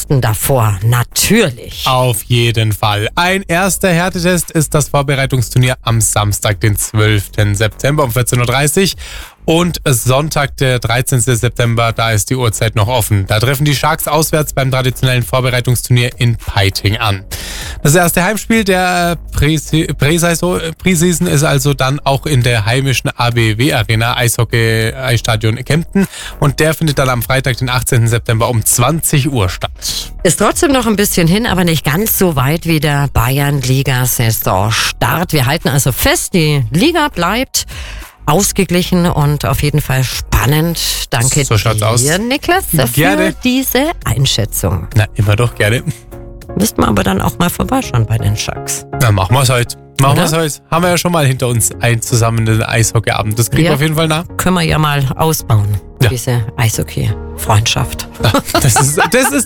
Mannschaften davor, natürlich. Auf jeden Fall. Ein erster Härtetest ist das Vorbereitungsturnier am Samstag, den 12. September um 14.30 Uhr. Und Sonntag, der 13. September, da ist die Uhrzeit noch offen. Da treffen die Sharks auswärts beim traditionellen Vorbereitungsturnier in Peiting an. Das erste Heimspiel der Preseason ist also dann auch in der heimischen ABW Arena, Eishockey-Eisstadion Kempten. Und der findet dann am Freitag, den 18. September um 20 Uhr statt. Ist trotzdem noch ein bisschen hin, aber nicht ganz so weit wie der Bayern-Liga-Saison-Start. Wir halten also fest, die Liga bleibt ausgeglichen und auf jeden Fall spannend. Danke So schaut's dir, aus. Niklas, Gerne. für diese Einschätzung. Na, immer doch gerne. Müssten wir aber dann auch mal vorbeischauen bei den Sharks. Na, machen wir es heute. Machen wir Oder? es heute. Haben wir ja schon mal hinter uns einen zusammen Eishockeyabend. Das kriegen Ja. wir auf jeden Fall nach. Können wir ja mal ausbauen, Ja. diese Eishockey-Freundschaft. Das ist